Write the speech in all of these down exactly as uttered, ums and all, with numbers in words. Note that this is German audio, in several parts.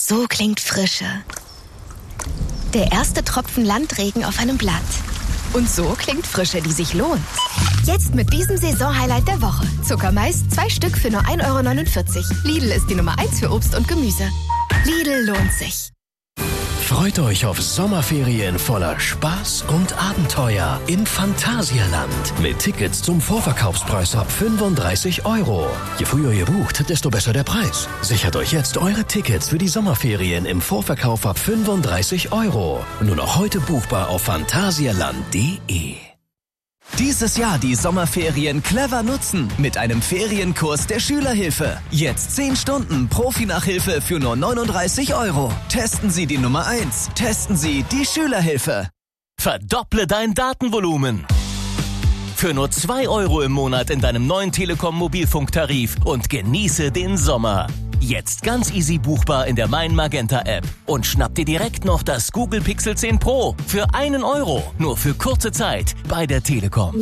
So klingt Frische. Der erste Tropfen Landregen auf einem Blatt. Und so klingt Frische, die sich lohnt. Jetzt mit diesem Saisonhighlight der Woche. Zuckermais, zwei Stück für nur ein Euro neunundvierzig. Lidl ist die Nummer eins für Obst und Gemüse. Lidl lohnt sich. Freut euch auf Sommerferien voller Spaß und Abenteuer im Phantasialand. Mit Tickets zum Vorverkaufspreis ab fünfunddreißig Euro. Je früher ihr bucht, desto besser der Preis. Sichert euch jetzt eure Tickets für die Sommerferien im Vorverkauf ab fünfunddreißig Euro. Nur noch heute buchbar auf phantasialand punkt de. Dieses Jahr die Sommerferien clever nutzen mit einem Ferienkurs der Schülerhilfe. Jetzt zehn Stunden Profi-Nachhilfe für nur neununddreißig Euro. Testen Sie die Nummer eins. Testen Sie die Schülerhilfe. Verdopple dein Datenvolumen. Für nur zwei Euro im Monat in deinem neuen Telekom-Mobilfunktarif und genieße den Sommer. Jetzt ganz easy buchbar in der Mein Magenta App. Und schnapp dir direkt noch das Google Pixel zehn Pro für einen Euro. Nur für kurze Zeit bei der Telekom.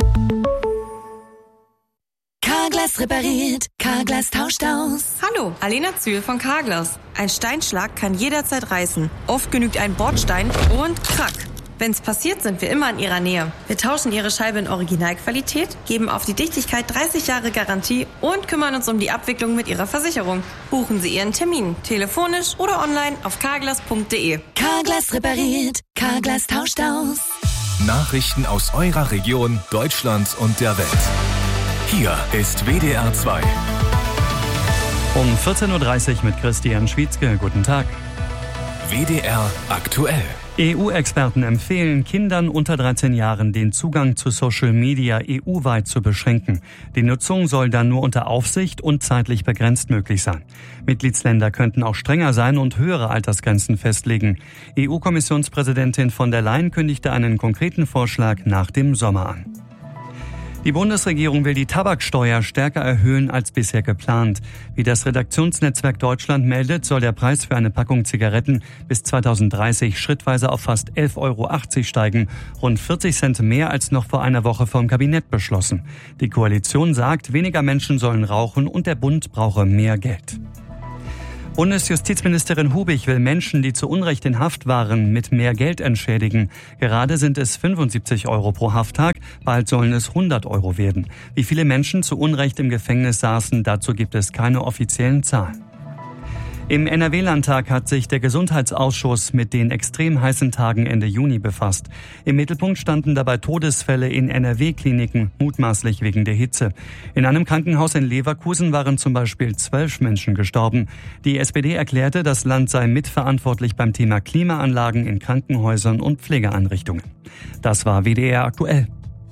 Carglass repariert, Carglass tauscht aus. Hallo, Alena Zühl von Carglass. Ein Steinschlag kann jederzeit reißen. Oft genügt ein Bordstein und krack. Wenn's passiert, sind wir immer in Ihrer Nähe. Wir tauschen Ihre Scheibe in Originalqualität, geben auf die Dichtigkeit dreißig Jahre Garantie und kümmern uns um die Abwicklung mit Ihrer Versicherung. Buchen Sie Ihren Termin, telefonisch oder online auf carglass punkt de. Carglass repariert, Carglass tauscht aus. Nachrichten aus eurer Region, Deutschland und der Welt. Hier ist W D R zwei. Um vierzehn Uhr dreißig mit Christian Schwietzke. Guten Tag. W D R aktuell. E U-Experten empfehlen Kindern unter dreizehn Jahren den Zugang zu Social Media E U-weit zu beschränken. Die Nutzung soll dann nur unter Aufsicht und zeitlich begrenzt möglich sein. Mitgliedsländer könnten auch strenger sein und höhere Altersgrenzen festlegen. E U-Kommissionspräsidentin von der Leyen kündigte einen konkreten Vorschlag nach dem Sommer an. Die Bundesregierung will die Tabaksteuer stärker erhöhen als bisher geplant. Wie das Redaktionsnetzwerk Deutschland meldet, soll der Preis für eine Packung Zigaretten bis zweitausenddreißig schrittweise auf fast elf Euro achtzig steigen, rund vierzig Cent mehr als noch vor einer Woche vom Kabinett beschlossen. Die Koalition sagt, weniger Menschen sollen rauchen und der Bund brauche mehr Geld. Bundesjustizministerin Hubig will Menschen, die zu Unrecht in Haft waren, mit mehr Geld entschädigen. Gerade sind es fünfundsiebzig Euro pro Hafttag, bald sollen es hundert Euro werden. Wie viele Menschen zu Unrecht im Gefängnis saßen, dazu gibt es keine offiziellen Zahlen. Im N R W-Landtag hat sich der Gesundheitsausschuss mit den extrem heißen Tagen Ende Juni befasst. Im Mittelpunkt standen dabei Todesfälle in N R W-Kliniken, mutmaßlich wegen der Hitze. In einem Krankenhaus in Leverkusen waren zum Beispiel zwölf Menschen gestorben. Die S P D erklärte, das Land sei mitverantwortlich beim Thema Klimaanlagen in Krankenhäusern und Pflegeeinrichtungen. Das war W D R aktuell.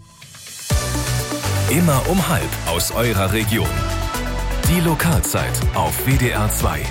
Immer um halb aus eurer Region. Die Lokalzeit auf W D R zwei.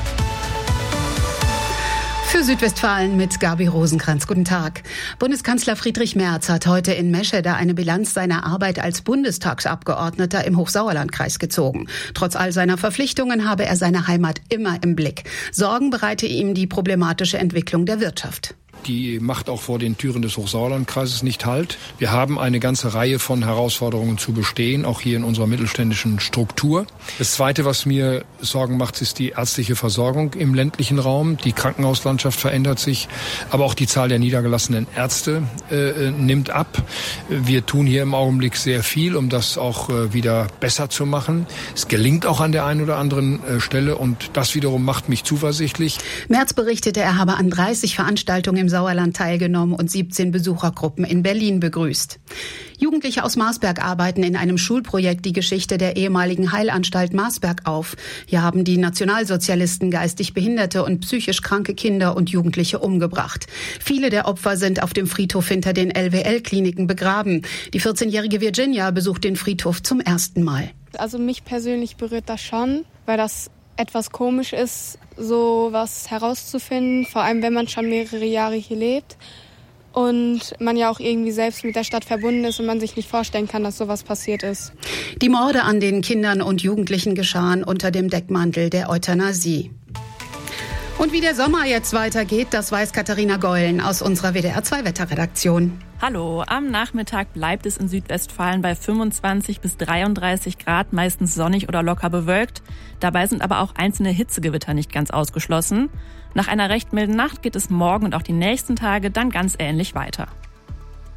Für Südwestfalen mit Gabi Rosenkranz. Guten Tag. Bundeskanzler Friedrich Merz hat heute in Meschede eine Bilanz seiner Arbeit als Bundestagsabgeordneter im Hochsauerlandkreis gezogen. Trotz all seiner Verpflichtungen habe er seine Heimat immer im Blick. Sorgen bereite ihm die problematische Entwicklung der Wirtschaft. Die macht auch vor den Türen des Hochsauerlandkreises nicht Halt. Wir haben eine ganze Reihe von Herausforderungen zu bestehen, auch hier in unserer mittelständischen Struktur. Das Zweite, was mir Sorgen macht, ist die ärztliche Versorgung im ländlichen Raum. Die Krankenhauslandschaft verändert sich, aber auch die Zahl der niedergelassenen Ärzte äh, nimmt ab. Wir tun hier im Augenblick sehr viel, um das auch äh, wieder besser zu machen. Es gelingt auch an der einen oder anderen äh, Stelle und das wiederum macht mich zuversichtlich. Merz berichtete, er habe an dreißig Veranstaltungen im Sauerland teilgenommen und siebzehn Besuchergruppen in Berlin begrüßt. Jugendliche aus Marsberg arbeiten in einem Schulprojekt die Geschichte der ehemaligen Heilanstalt Marsberg auf. Hier haben die Nationalsozialisten geistig behinderte und psychisch kranke Kinder und Jugendliche umgebracht. Viele der Opfer sind auf dem Friedhof hinter den L W L-Kliniken begraben. Die vierzehnjährige Virginia besucht den Friedhof zum ersten Mal. Also mich persönlich berührt das schon, weil das etwas komisch ist, so was herauszufinden, vor allem wenn man schon mehrere Jahre hier lebt und man ja auch irgendwie selbst mit der Stadt verbunden ist und man sich nicht vorstellen kann, dass sowas passiert ist. Die Morde an den Kindern und Jugendlichen geschahen unter dem Deckmantel der Euthanasie. Und wie der Sommer jetzt weitergeht, das weiß Katharina Gollen aus unserer W D R zwei Wetterredaktion. Hallo, am Nachmittag bleibt es in Südwestfalen bei fünfundzwanzig bis dreiunddreißig Grad, meistens sonnig oder locker bewölkt. Dabei sind aber auch einzelne Hitzegewitter nicht ganz ausgeschlossen. Nach einer recht milden Nacht geht es morgen und auch die nächsten Tage dann ganz ähnlich weiter.